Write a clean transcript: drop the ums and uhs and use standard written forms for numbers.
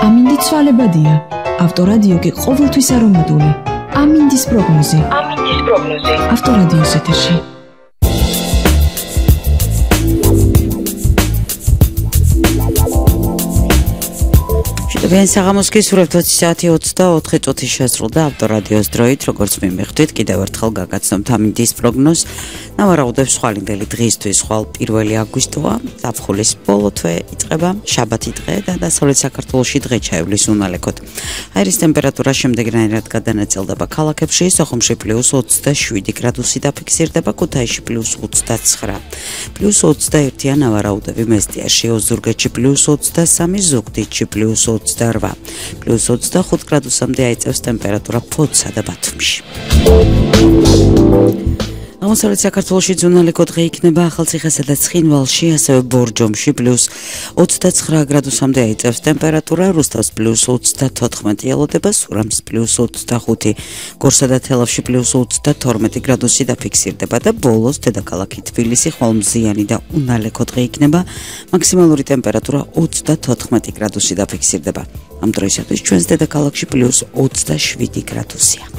ამინდი ცვალებადია. ავტორადიო კი ყოველთვის არომატული. ამინდის პროგნოზი. ავტორადიოს ეთერში. Ვენ საღამოს გისურვებთ 20 საათი 24 წუთი შესრულდა ავტორადიოს დროით, როგორც მიმეხვდით, კიდევ ერთხელ გაგაცნობთ ამინდის პროგნოზს. ნავარაუდებს ხვალინდელი დღისთვის, ხვალ 1 აგვისტოა, ზაფხულის ბოლო თვე იწყება, შაბათი დღე და დასავლეთ საქართველოში დღე ჩაივლის უნალეკოდ. აირის ტემპერატურა შემდეგნაირად გადანაწილდება ქალაქებში, სოხუმში +27 გრადუსი დაფიქსირდება, ქუთაისში +29, +21 ნავარაუდები მესტიაში, ოზურგეთში +23, ზუგდიდში +28, +25 გრადუსამდე აიწევს ტემპერატურა ფოთსა და ბათუმში. აღმოსავლეთ საქართველოში ძუნალეკო დღე იქნება ახალციხესა და ცხინვალში, ასევე ბორჯომში +29 გრადუსამდე აიწევს ტემპერატურა, რუსთავს +34 ელოდება, სურამს +25, გორსა და თელავში +22 გრადუსი დაფიქსირდება და ბოლოს დედაქალაქი თბილისი ხვალმზიანი და უნალეკო დღე იქნება, მაქსიმალური ტემპერატურა 34 გრადუსი დაფიქსირდება. ამ დროისათვის ჩვენს დედაქალაქში +27 გრადუსია.